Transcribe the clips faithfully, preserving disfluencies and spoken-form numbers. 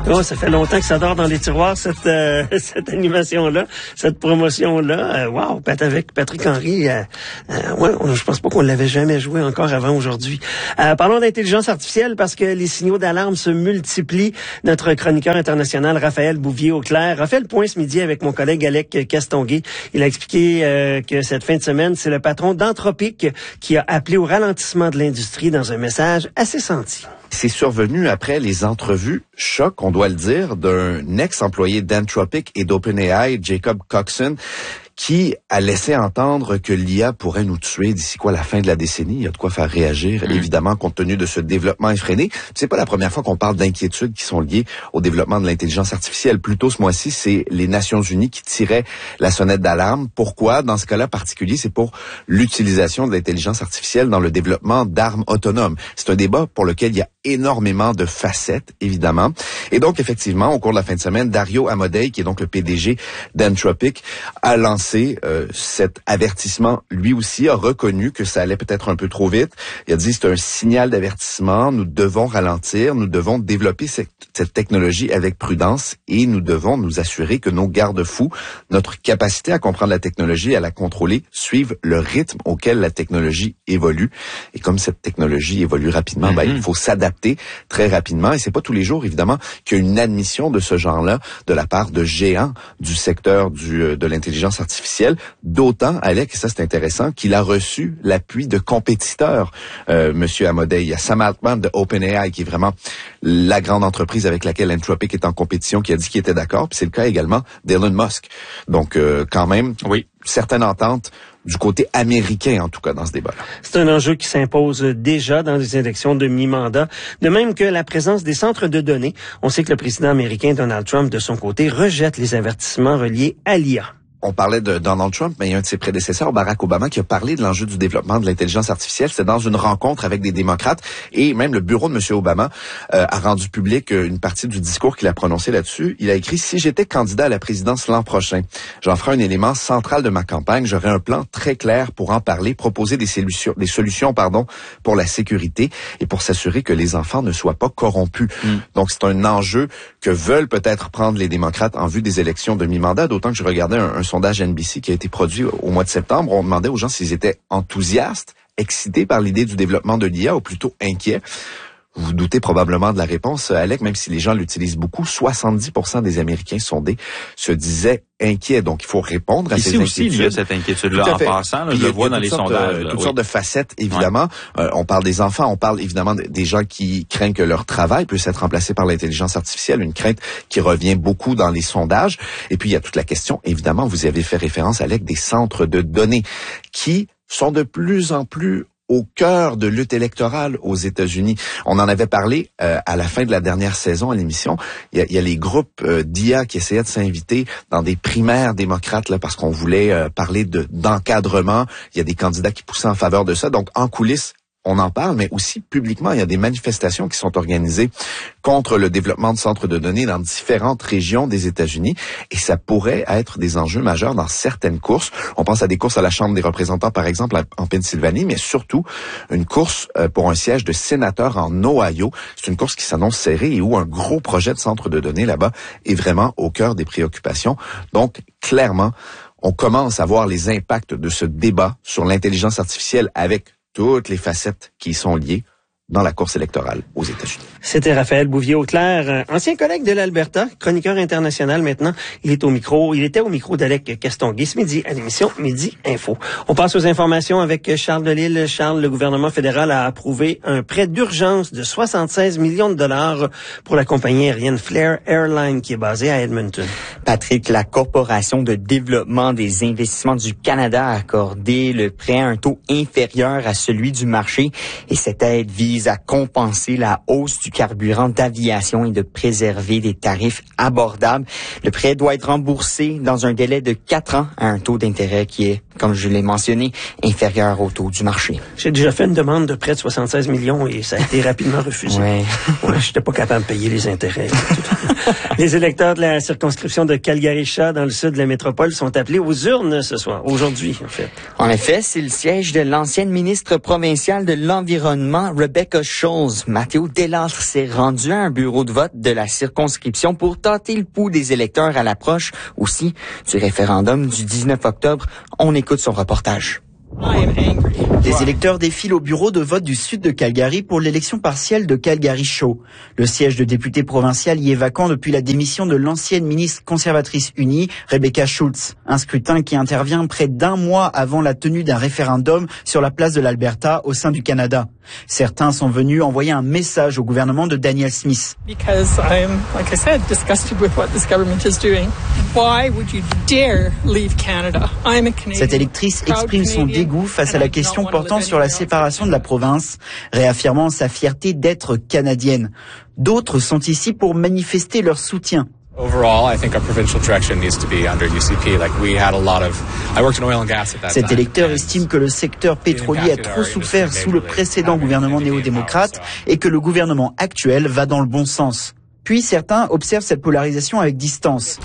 Oh, ça fait longtemps que ça dort dans les tiroirs, cette euh, cette animation-là, cette promotion-là. Euh, wow, avec Patrick Henry, euh, euh, ouais, on, je pense pas qu'on l'avait jamais joué encore avant aujourd'hui. Euh, parlons d'intelligence artificielle parce que les signaux d'alarme se multiplient. Notre chroniqueur international, Raphaël Bouvier-Auclair, a fait le point ce midi avec mon collègue Alec Castonguay. Il a expliqué euh, que cette fin de semaine, c'est le patron d'Anthropic qui a appelé au ralentissement de l'industrie dans un message assez senti. C'est survenu après les entrevues choc, on doit le dire, d'un ex-employé d'Anthropic et d'OpenAI, Jacob Coxon, qui a laissé entendre que l'I A pourrait nous tuer d'ici quoi la fin de la décennie. Il y a de quoi faire réagir, mmh. évidemment, compte tenu de ce développement effréné. C'est pas la première fois qu'on parle d'inquiétudes qui sont liées au développement de l'intelligence artificielle. Plus tôt ce mois-ci, c'est les Nations Unies qui tiraient la sonnette d'alarme. Pourquoi? Dans ce cas-là particulier, c'est pour l'utilisation de l'intelligence artificielle dans le développement d'armes autonomes. C'est un débat pour lequel il y a énormément de facettes, évidemment. Et donc, effectivement, au cours de la fin de semaine, Dario Amodei, qui est donc le P D G d'Anthropic, a lancé Euh, cet avertissement. Lui aussi a reconnu que ça allait peut-être un peu trop vite. Il a dit c'est un signal d'avertissement. Nous devons ralentir. Nous devons développer cette, cette technologie avec prudence et nous devons nous assurer que nos garde-fous, notre capacité à comprendre la technologie et à la contrôler, suivent le rythme auquel la technologie évolue. Et comme cette technologie évolue rapidement, mm-hmm. ben, il faut s'adapter très rapidement. Et c'est pas tous les jours, évidemment, qu'il y a une admission de ce genre-là de la part de géants du secteur du, de l'intelligence artificielle. artificielle, d'autant, Alec, et ça c'est intéressant, qu'il a reçu l'appui de compétiteurs, euh, Monsieur Amodei. Il y a Sam Altman de OpenAI, qui est vraiment la grande entreprise avec laquelle Anthropic est en compétition, qui a dit qu'il était d'accord, puis c'est le cas également d'Elon Musk. Donc, euh, quand même, oui, certaines ententes du côté américain, en tout cas, dans ce débat-là. C'est un enjeu qui s'impose déjà dans les élections de mi-mandat, de même que la présence des centres de données. On sait que le président américain Donald Trump, de son côté, rejette les avertissements reliés à l'I A. On parlait de Donald Trump, mais il y a un de ses prédécesseurs, Barack Obama, qui a parlé de l'enjeu du développement de l'intelligence artificielle. C'était dans une rencontre avec des démocrates et même le bureau de M. Obama euh, a rendu public une partie du discours qu'il a prononcé là-dessus. Il a écrit « Si j'étais candidat à la présidence l'an prochain, j'en ferai un élément central de ma campagne. J'aurai un plan très clair pour en parler, proposer des solutions, des solutions pardon, pour la sécurité et pour s'assurer que les enfants ne soient pas corrompus. Mm. » Donc, c'est un enjeu que veulent peut-être prendre les démocrates en vue des élections de mi-mandat, d'autant que je regardais un, un sondage N B C qui a été produit au mois de septembre. On demandait aux gens s'ils étaient enthousiastes, excités par l'idée du développement de l'I A ou plutôt inquiets. Vous vous doutez probablement de la réponse, Alec, même si les gens l'utilisent beaucoup. soixante-dix pour cent des Américains sondés se disaient inquiets. Donc, il faut répondre à Ici ces aussi, inquiétudes. il y a cette inquiétude-là en passant. Là, je le vois dans les sondages. De, toutes oui. sortes de facettes, évidemment. Ouais. Euh, on parle des enfants, on parle évidemment des gens qui craignent que leur travail puisse être remplacé par l'intelligence artificielle, une crainte qui revient beaucoup dans les sondages. Et puis, il y a toute la question, évidemment, vous y avez fait référence, Alec, des centres de données qui sont de plus en plus au cœur de lutte électorale aux États-Unis. On en avait parlé euh, à la fin de la dernière saison à l'émission. Il y a, il y a les groupes euh, d'I A qui essayaient de s'inviter dans des primaires démocrates là parce qu'on voulait euh, parler de d'encadrement. Il y a des candidats qui poussaient en faveur de ça. Donc, en coulisses, on en parle, mais aussi publiquement, il y a des manifestations qui sont organisées contre le développement de centres de données dans différentes régions des États-Unis. Et ça pourrait être des enjeux majeurs dans certaines courses. On pense à des courses à la Chambre des représentants, par exemple, en Pennsylvanie, mais surtout une course pour un siège de sénateur en Ohio. C'est une course qui s'annonce serrée et où un gros projet de centre de données là-bas est vraiment au cœur des préoccupations. Donc, clairement, on commence à voir les impacts de ce débat sur l'intelligence artificielle avec toutes les facettes qui y sont liées dans la course électorale aux États-Unis. C'était Raphaël Bouvier-Auclair, ancien collègue de l'Alberta, chroniqueur international maintenant. Il est au micro, il était au micro d'Alec Castonguay ce midi à l'émission Midi Info. On passe aux informations avec Charles Delisle. Charles, le gouvernement fédéral a approuvé un prêt d'urgence de soixante-seize millions de dollars pour la compagnie aérienne Flair Airlines qui est basée à Edmonton. Patrick, la Corporation de développement des investissements du Canada a accordé le prêt à un taux inférieur à celui du marché et cette aide vise à compenser la hausse du carburant d'aviation et de préserver des tarifs abordables. Le prêt doit être remboursé dans un délai de quatre ans à un taux d'intérêt qui est, comme je l'ai mentionné, inférieur au taux du marché. J'ai déjà fait une demande de prêt de soixante-seize millions et ça a été rapidement refusé. Ouais. Ouais, j'étais pas capable de payer les intérêts. Les électeurs de la circonscription de Calgary-Shaw dans le sud de la métropole sont appelés aux urnes ce soir, aujourd'hui en fait. En effet, c'est le siège de l'ancienne ministre provinciale de l'Environnement, Rebecca Rebecca Scholes. Matteo Delaltre s'est rendu à un bureau de vote de la circonscription pour tâter le pouls des électeurs à l'approche aussi du référendum du dix-neuf octobre. On écoute son reportage. Les électeurs défilent au bureau de vote du sud de Calgary pour l'élection partielle de Calgary-Shaw. Le siège de député provincial y est vacant depuis la démission de l'ancienne ministre conservatrice unie, Rebecca Schultz. Un scrutin qui intervient près d'un mois avant la tenue d'un référendum sur la place de l'Alberta au sein du Canada. Certains sont venus envoyer un message au gouvernement de Danielle Smith. Because I'm, like I said, disgusted with what this government is doing. Why would you dare leave Canada? I'm a Canadian. Cette électrice exprime son dégoût face à la question portant sur la séparation de la province, réaffirmant sa fierté d'être canadienne. D'autres sont ici pour manifester leur soutien. Overall, I think our provincial direction needs to be under U C P. Like we had a lot of, I worked in oil and gas at that time. Cet électeur estime que le secteur pétrolier a trop souffert sous le précédent gouvernement néo-démocrate et que le gouvernement actuel va dans le bon sens. Puis certains observent cette polarisation avec distance.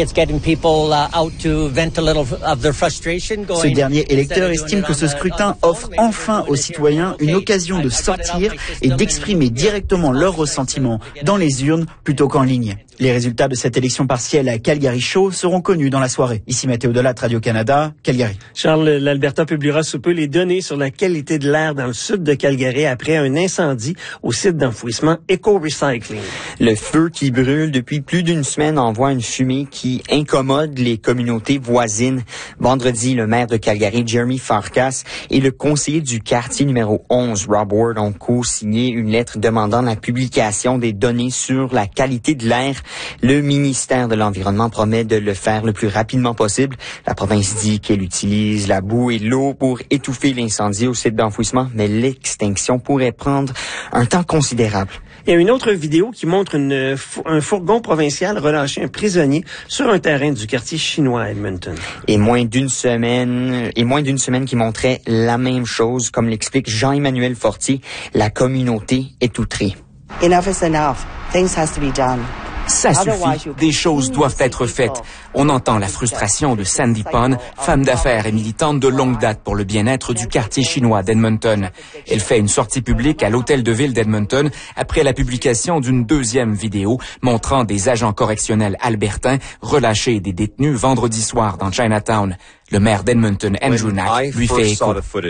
Ce dernier électeur estime que ce scrutin offre enfin aux citoyens une occasion de sortir et d'exprimer directement leurs ressentiments dans les urnes plutôt qu'en ligne. Les résultats de cette élection partielle à Calgary-Shaw seront connus dans la soirée. Ici Matteo Delaltre, Radio-Canada, Calgary. Charles, l'Alberta publiera sous peu les données sur la qualité de l'air dans le sud de Calgary après un incendie au site d'enfouissement Eco-Recycling. Le feu qui brûle depuis plus d'une semaine envoie une fumée qui incommode les communautés voisines. Vendredi, le maire de Calgary, Jeremy Farkas, et le conseiller du quartier numéro onze, Rob Ward, ont co-signé une lettre demandant la publication des données sur la qualité de l'air. Le ministère de l'Environnement promet de le faire le plus rapidement possible. La province dit qu'elle utilise la boue et l'eau pour étouffer l'incendie au site d'enfouissement, mais l'extinction pourrait prendre un temps considérable. Il y a une autre vidéo qui montre une, un fourgon provincial relâcher un prisonnier sur un terrain du quartier chinois à Edmonton. Et moins d'une semaine, et moins d'une semaine qui montrait la même chose, comme l'explique Jean-Emmanuel Fortier, la communauté est outrée. Enough is enough. Things has to be done. Ça suffit, des choses doivent être faites. On entend la frustration de Sandy Pon, femme d'affaires et militante de longue date pour le bien-être du quartier chinois d'Edmonton. Elle fait une sortie publique à l'hôtel de ville d'Edmonton après la publication d'une deuxième vidéo montrant des agents correctionnels albertains relâcher des détenus vendredi soir dans Chinatown. Le maire d'Edmonton, Andrew Knack, lui fait écho.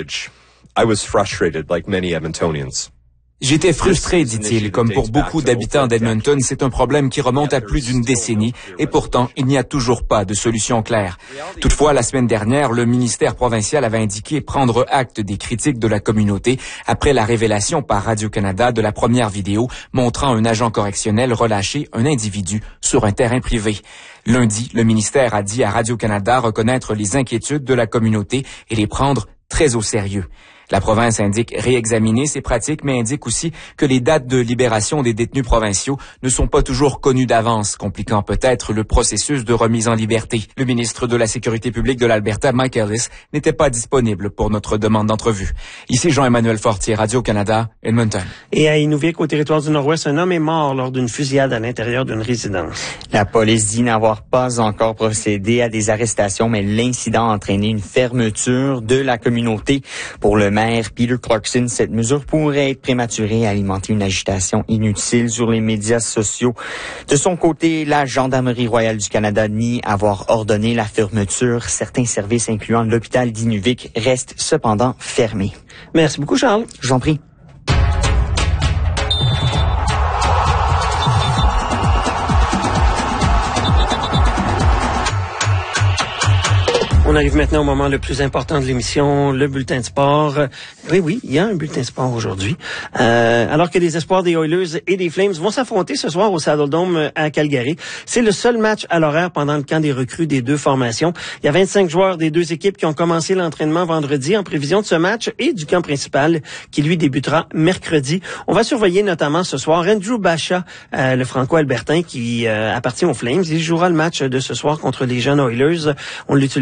J'étais frustré, dit-il. Comme pour beaucoup d'habitants d'Edmonton, c'est un problème qui remonte à plus d'une décennie et pourtant, il n'y a toujours pas de solution claire. Toutefois, la semaine dernière, le ministère provincial avait indiqué prendre acte des critiques de la communauté après la révélation par Radio-Canada de la première vidéo montrant un agent correctionnel relâcher un individu sur un terrain privé. Lundi, le ministère a dit à Radio-Canada reconnaître les inquiétudes de la communauté et les prendre très au sérieux. La province indique réexaminer ces pratiques, mais indique aussi que les dates de libération des détenus provinciaux ne sont pas toujours connues d'avance, compliquant peut-être le processus de remise en liberté. Le ministre de la Sécurité publique de l'Alberta, Mike Ellis, n'était pas disponible pour notre demande d'entrevue. Ici Jean-Emmanuel Fortier, Radio-Canada, Edmonton. Et à Inuvik, au territoire du Nord-Ouest, un homme est mort lors d'une fusillade à l'intérieur d'une résidence. La police dit n'avoir pas encore procédé à des arrestations, mais l'incident a entraîné une fermeture de la communauté. Pour le maire Peter Clarkson, cette mesure pourrait être prématurée et alimenter une agitation inutile sur les médias sociaux. De son côté, la Gendarmerie royale du Canada nie avoir ordonné la fermeture. Certains services, incluant l'hôpital d'Inuvik, restent cependant fermés. Merci beaucoup, Charles. Je vous en prie. On arrive maintenant au moment le plus important de l'émission, le bulletin de sport. Oui, oui, il y a un bulletin de sport aujourd'hui. Euh, alors que les espoirs des Oilers et des Flames vont s'affronter ce soir au Saddledome à Calgary. C'est le seul match à l'horaire pendant le camp des recrues des deux formations. Il y a vingt-cinq joueurs des deux équipes qui ont commencé l'entraînement vendredi en prévision de ce match et du camp principal qui, lui, débutera mercredi. On va surveiller notamment ce soir Andrew Basha, euh, le franco-albertain qui euh, appartient aux Flames. Il jouera le match de ce soir contre les jeunes Oilers. On l'utilisera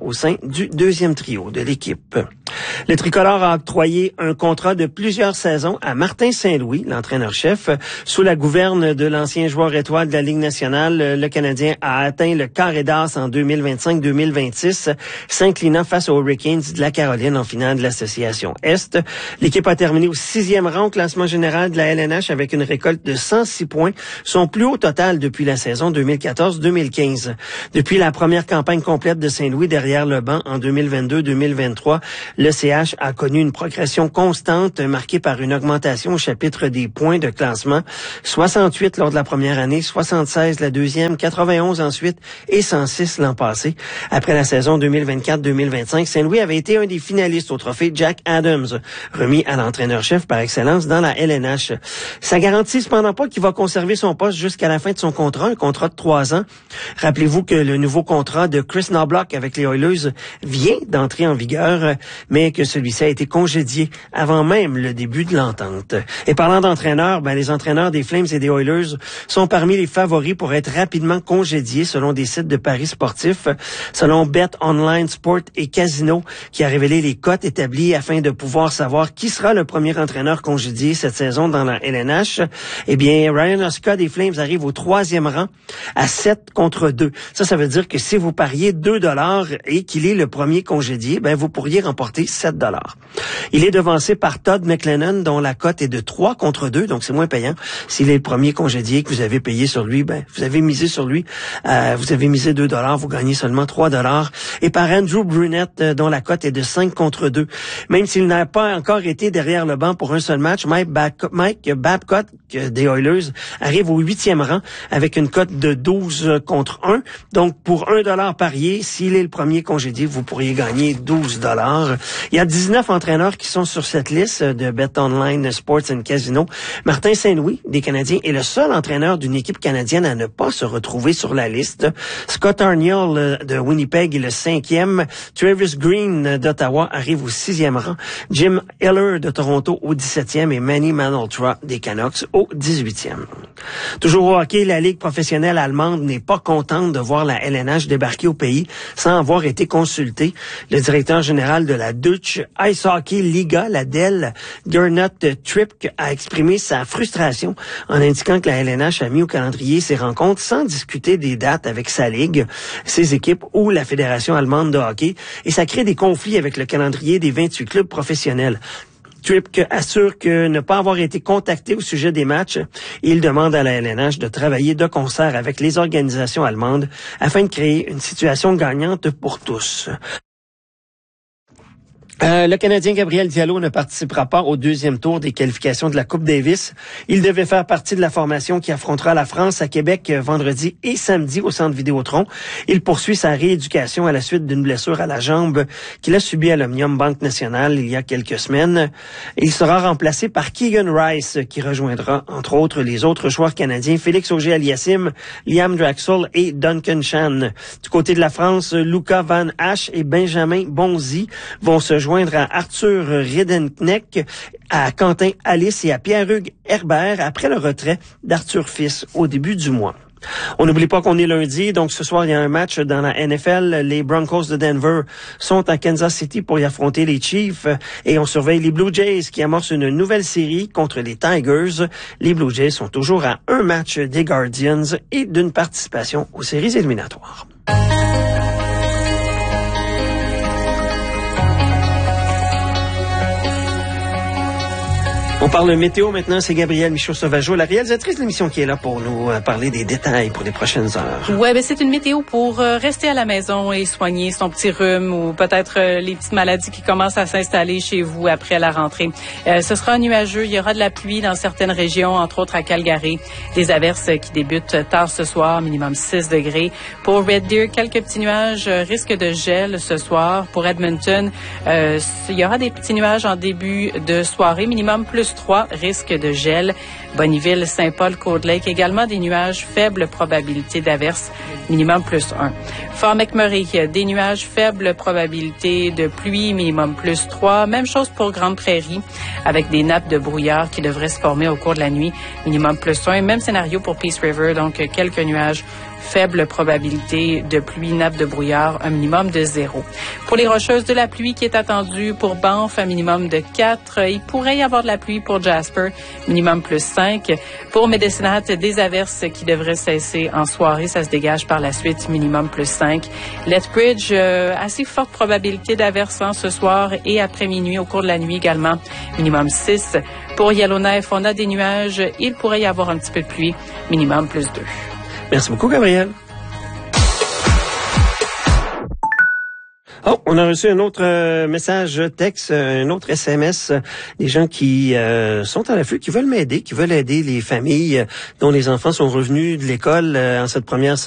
au sein du deuxième trio de l'équipe. Le tricolore a octroyé un contrat de plusieurs saisons à Martin Saint-Louis, l'entraîneur-chef. Sous la gouverne de l'ancien joueur étoile de la Ligue nationale, le Canadien a atteint le carré d'as en deux mille vingt-cinq deux mille vingt-six, s'inclinant face aux Hurricanes de la Caroline en finale de l'Association Est. L'équipe a terminé au sixième rang au classement général de la L N H avec une récolte de cent six points, son plus haut total depuis la saison deux mille quatorze deux mille quinze. Depuis la première campagne complète de Saint-Louis derrière le banc en deux mille vingt-deux deux mille vingt-trois, le C H a connu une progression constante marquée par une augmentation au chapitre des points de classement. soixante-huit lors de la première année, soixante-seize la deuxième, quatre-vingt-onze ensuite et cent six l'an passé. Après la saison deux mille vingt-quatre deux mille vingt-cinq, Saint-Louis avait été un des finalistes au trophée Jack Adams, remis à l'entraîneur-chef par excellence dans la L N H. Ça garantit cependant pas qu'il va conserver son poste jusqu'à la fin de son contrat, un contrat de trois ans. Rappelez-vous que le nouveau contrat de Chris Knoblauch avec les Oilers vient d'entrer en vigueur, mais que celui-ci a été congédié avant même le début de l'entente. Et parlant d'entraîneurs, ben, les entraîneurs des Flames et des Oilers sont parmi les favoris pour être rapidement congédiés selon des sites de paris sportifs. Selon Bet Online Sport et Casino, qui a révélé les cotes établies afin de pouvoir savoir qui sera le premier entraîneur congédié cette saison dans la L N H, eh bien, Ryan Huska des Flames arrive au troisième rang à sept contre deux. Ça, ça veut dire que si vous pariez deux dollars et qu'il est le premier congédié, ben, vous pourriez remporter sept dollars. Il est devancé par Todd McLennan, dont la cote est de trois contre deux, donc c'est moins payant. S'il est le premier congédié que vous avez payé sur lui, ben, vous avez misé sur lui, euh, vous avez misé deux dollars, vous gagnez seulement trois dollars. Et par Andrew Brunette, euh, dont la cote est de cinq contre deux. Même s'il n'a pas encore été derrière le banc pour un seul match, Mike, Bac- Mike Babcock euh, des Oilers arrive au huitième rang avec une cote de douze contre un. Donc, pour un dollar parié, s'il est le premier congédié, vous pourriez gagner douze dollars. Il y a dix-neuf entraîneurs qui sont sur cette liste de Bet Online Sports and Casino. Martin Saint-Louis, des Canadiens, est le seul entraîneur d'une équipe canadienne à ne pas se retrouver sur la liste. Scott Arniel de Winnipeg est le cinquième. Travis Green d'Ottawa arrive au sixième rang. Jim Heller de Toronto au dix-septième et Manny Malhotra des Canucks au dix-huitième. Toujours au hockey, la Ligue professionnelle allemande n'est pas contente de voir la L N H débarquer au pays sans avoir été consultée. Le directeur général de la Deutsche Ice Hockey Liga, la D E L, Gernot Trippke, a exprimé sa frustration en indiquant que la L N H a mis au calendrier ses rencontres sans discuter des dates avec sa ligue, ses équipes ou la Fédération allemande de hockey, et ça crée des conflits avec le calendrier des vingt-huit clubs professionnels. Trippke assure que ne pas avoir été contacté au sujet des matchs, il demande à la L N H de travailler de concert avec les organisations allemandes afin de créer une situation gagnante pour tous. Euh, le Canadien Gabriel Diallo ne participera pas au deuxième tour des qualifications de la Coupe Davis. Il devait faire partie de la formation qui affrontera la France à Québec vendredi et samedi au Centre Vidéotron. Il poursuit sa rééducation à la suite d'une blessure à la jambe qu'il a subie à l'Omnium Banque Nationale il y a quelques semaines. Il sera remplacé par Keegan Rice, qui rejoindra entre autres les autres joueurs canadiens Félix Auger-Aliassime, Liam Draxl et Duncan Chan. Du côté de la France, Luca Van Hache et Benjamin Bonzi vont se joindre joindre à Arthur Ridenknecht, à Quentin Alice et à Pierre-Hugues Herbert après le retrait d'Arthur Fils au début du mois. On n'oublie pas qu'on est lundi, donc ce soir, il y a un match dans la N F L. Les Broncos de Denver sont à Kansas City pour y affronter les Chiefs et on surveille les Blue Jays qui amorcent une nouvelle série contre les Tigers. Les Blue Jays sont toujours à un match des Guardians et d'une participation aux séries éliminatoires. On parle météo maintenant, c'est Gabrielle Michaud-Sauvageau, la réalisatrice de l'émission qui est là pour nous euh, parler des détails pour les prochaines heures. Ouais, ben c'est une météo pour euh, rester à la maison et soigner son petit rhume ou peut-être euh, les petites maladies qui commencent à s'installer chez vous après la rentrée. Euh, ce sera nuageux, il y aura de la pluie dans certaines régions, entre autres à Calgary. Des averses qui débutent tard ce soir, minimum six degrés. Pour Red Deer, quelques petits nuages, euh, risque de gel ce soir. Pour Edmonton, euh, il y aura des petits nuages en début de soirée, minimum plus trois, risque de gel. Bonneville, Saint-Paul, Cold Lake, également des nuages, faible probabilité d'averse, minimum plus un. Fort McMurray, des nuages, faible probabilité de pluie, minimum plus trois. Même chose pour Grande Prairie, avec des nappes de brouillard qui devraient se former au cours de la nuit, minimum plus un. Même scénario pour Peace River, donc quelques nuages, faible probabilité de pluie, nappe de brouillard, un minimum de zéro. Pour les Rocheuses, de la pluie qui est attendue pour Banff, un minimum de quatre. Il pourrait y avoir de la pluie pour Jasper, minimum plus cinq. Pour Medicine Hat, des averses qui devraient cesser en soirée. Ça se dégage par la suite, minimum plus cinq. Lethbridge, euh, assez forte probabilité d'averses hein, ce soir et après minuit, au cours de la nuit également, minimum six. Pour Yellowknife, on a des nuages. Il pourrait y avoir un petit peu de pluie, minimum plus deux. Merci beaucoup, Gabriel. Oh, on a reçu un autre euh, message texte, un autre S M S, euh, des gens qui euh, sont à l'affût, qui veulent m'aider, qui veulent aider les familles euh, dont les enfants sont revenus de l'école euh, en cette première